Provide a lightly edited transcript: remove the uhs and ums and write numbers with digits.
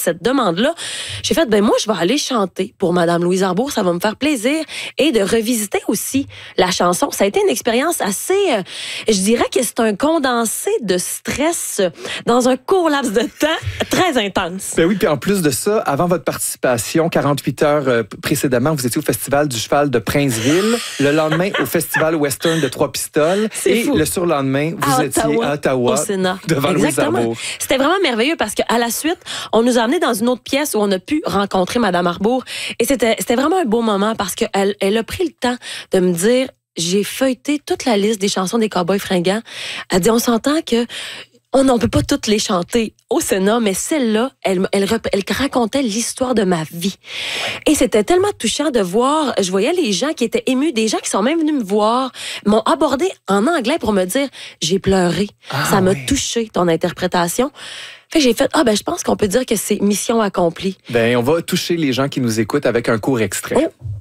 cette demande-là, j'ai fait, moi, je vais aller chanter pour Madame Louise Arbour, ça va me faire plaisir. Et de revisiter aussi la chanson. Ça a été une expérience assez, je dirais que c'est un condensé de stress dans un court laps de temps très intense. Ben oui, puis en plus de ça, avant votre participation, 48 heures précédemment, vous étiez au Festival du cheval de Princeville, le lendemain au Festival Western de Trois-Pistoles et le surlendemain, vous étiez à Ottawa, au Sénat. devant Louise Arbour. C'était vraiment merveilleux parce qu'à la suite, on nous a amenés dans une autre pièce où on a pu rencontrer Madame Arbour et c'était vraiment un beau moment parce qu'elle a pris le temps de me dire, j'ai feuilleté toute la liste des chansons des Cowboys fringants. Elle dit, on s'entend que on peut pas toutes les chanter au Sénat, mais celle-là, elle racontait l'histoire de ma vie. Et c'était tellement touchant de voir, je voyais les gens qui étaient émus, des gens qui sont même venus me voir, m'ont abordé en anglais pour me dire, j'ai pleuré. Ça m'a touché, ton interprétation. Fait que j'ai fait, je pense qu'on peut dire que c'est mission accomplie. Ben, on va toucher les gens qui nous écoutent avec un court extrait. Oh.